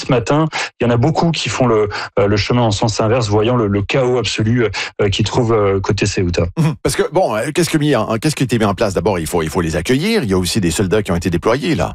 ce matin, il y en a beaucoup qui font le chemin en sens inverse, voyant le chaos absolu qu'ils trouvent côté Ceuta. Parce que, bon, qu'est-ce qui a été mis en place? D'abord, il faut les accueillir. Il y a aussi des soldats qui ont été déployés, là.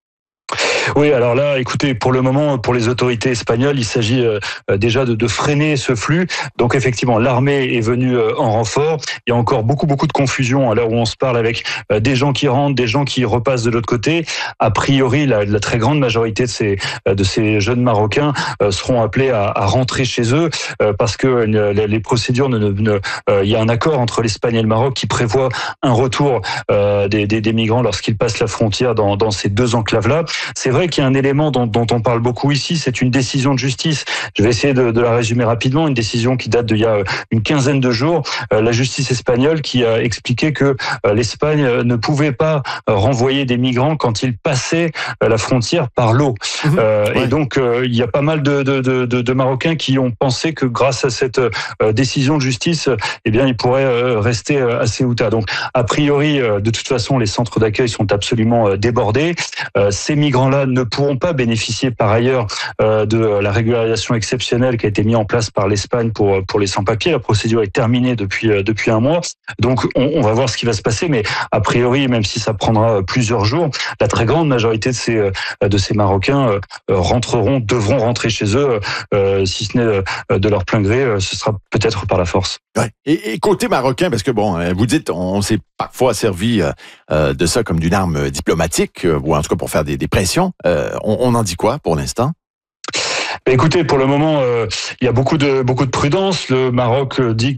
Oui, alors là, écoutez, pour le moment, pour les autorités espagnoles, il s'agit déjà de freiner ce flux. Donc effectivement, l'armée est venue en renfort. Il y a encore beaucoup de confusion à l'heure où on se parle, avec des gens qui rentrent, des gens qui repassent de l'autre côté. A priori, la très grande majorité de ces jeunes Marocains seront appelés à rentrer chez eux parce que les procédures il y a un accord entre l'Espagne et le Maroc qui prévoit un retour des migrants lorsqu'ils passent la frontière dans ces deux enclaves-là. C'est vrai qu'il y a un élément dont on parle beaucoup ici, c'est une décision de justice. Je vais essayer de la résumer rapidement. Une décision qui date d'il y a une quinzaine de jours. La justice espagnole qui a expliqué que l'Espagne ne pouvait pas renvoyer des migrants quand ils passaient la frontière par l'eau. Et donc, il y a pas mal de Marocains qui ont pensé que grâce à cette décision de justice, eh bien, ils pourraient rester à Ceuta. Donc, a priori, de toute façon, les centres d'accueil sont absolument débordés. Ces migrants-là ne pourront pas bénéficier par ailleurs de la régularisation exceptionnelle qui a été mise en place par l'Espagne pour les sans-papiers. La procédure est terminée depuis un mois. Donc on va voir ce qui va se passer, mais a priori, même si ça prendra plusieurs jours, la très grande majorité de ces Marocains devront rentrer chez eux, si ce n'est de leur plein gré, ce sera peut-être par la force. Ouais. Et côté marocain, parce que bon, vous dites, on s'est parfois servi de ça comme d'une arme diplomatique, ou en tout cas pour faire des pressions. On en dit quoi pour l'instant? Écoutez, pour le moment, il y a beaucoup de prudence. Le Maroc dit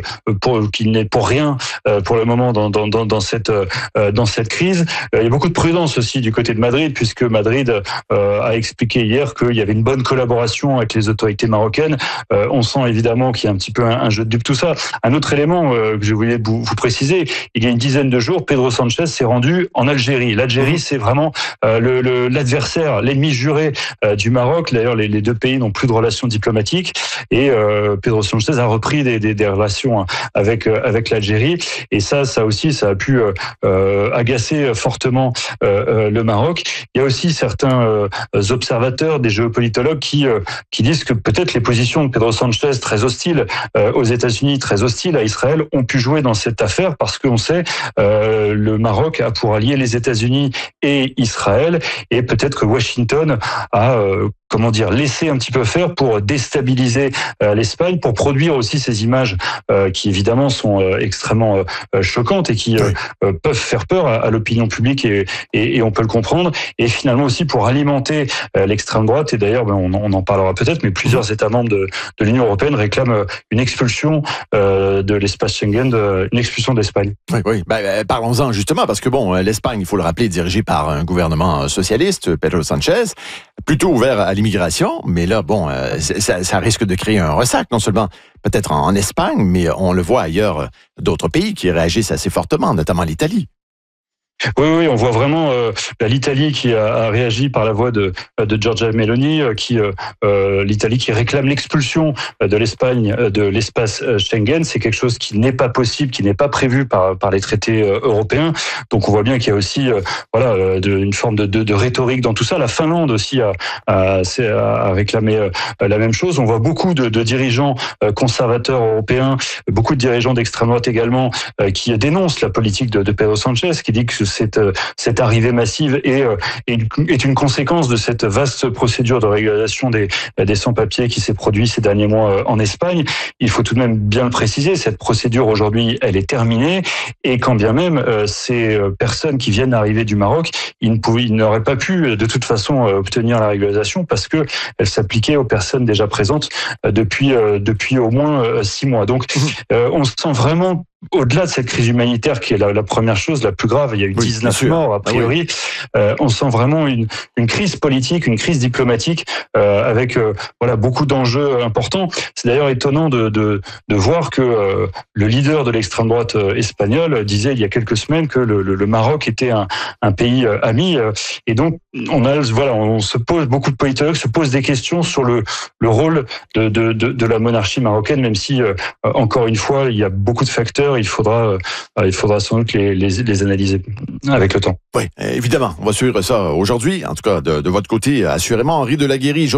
qu'il n'est pour rien pour le moment dans cette crise. Il y a beaucoup de prudence aussi du côté de Madrid, puisque Madrid a expliqué hier qu'il y avait une bonne collaboration avec les autorités marocaines. On sent évidemment qu'il y a un petit peu un jeu de dupes, tout ça. Un autre élément que je voulais vous préciser, il y a une dizaine de jours, Pedro Sánchez s'est rendu en Algérie. L'Algérie, c'est vraiment l'adversaire, l'ennemi juré du Maroc. D'ailleurs, les deux pays n'ont plus de relations diplomatiques, et Pedro Sánchez a repris des relations avec l'Algérie, et ça aussi, ça a pu agacer fortement le Maroc. Il y a aussi certains observateurs, des géopolitologues qui disent que peut-être les positions de Pedro Sánchez, très hostiles aux États-Unis, très hostiles à Israël, ont pu jouer dans cette affaire, parce qu'on sait le Maroc a pour allier les États-Unis et Israël, et peut-être que Washington a laisser un petit peu faire pour déstabiliser l'Espagne, pour produire aussi ces images qui évidemment sont extrêmement choquantes et qui peuvent faire peur à l'opinion publique, et on peut le comprendre, et finalement aussi pour alimenter l'extrême droite. Et d'ailleurs, on en parlera peut-être, mais plusieurs États membres de l'Union européenne réclament une expulsion de l'espace Schengen, une expulsion d'Espagne. Oui. Parlons-en justement, parce que bon, l'Espagne, il faut le rappeler, est dirigée par un gouvernement socialiste, Pedro Sánchez, plutôt ouvert à l'immigration, mais là, bon, ça risque de créer un ressac, non seulement peut-être en Espagne, mais on le voit ailleurs, d'autres pays qui réagissent assez fortement, notamment l'Italie. Oui, on voit vraiment l'Italie qui a réagi par la voix de Giorgia Meloni, l'Italie qui réclame l'expulsion de l'Espagne de l'espace Schengen. C'est quelque chose qui n'est pas possible, qui n'est pas prévu par les traités européens. Donc on voit bien qu'il y a aussi une forme de rhétorique dans tout ça. La Finlande aussi a réclamé la même chose. On voit beaucoup de dirigeants conservateurs européens, beaucoup de dirigeants d'extrême droite également, qui dénoncent la politique de Pedro Sánchez, qui dit que cette arrivée massive est une conséquence de cette vaste procédure de régularisation des sans-papiers qui s'est produite ces derniers mois en Espagne. Il faut tout de même bien le préciser, cette procédure aujourd'hui, elle est terminée, et quand bien même ces personnes qui viennent d'arriver du Maroc, ils n'auraient pas pu de toute façon obtenir la régularisation, parce que elle s'appliquait aux personnes déjà présentes depuis au moins 6 mois. Donc on se sent vraiment, au-delà de cette crise humanitaire qui est la première chose, la plus grave, il y a eu 19 morts a priori, on sent vraiment une crise politique, une crise diplomatique avec beaucoup d'enjeux importants. C'est d'ailleurs étonnant de voir que le leader de l'extrême droite espagnole disait il y a quelques semaines que le Maroc était un pays ami, et donc beaucoup de politologues se posent des questions sur le rôle de la monarchie marocaine, même si encore une fois il y a beaucoup de facteurs. Il faudra sans doute les analyser avec le temps. Oui, évidemment. On va suivre ça aujourd'hui, en tout cas de votre côté, assurément. Henri Delaguérie,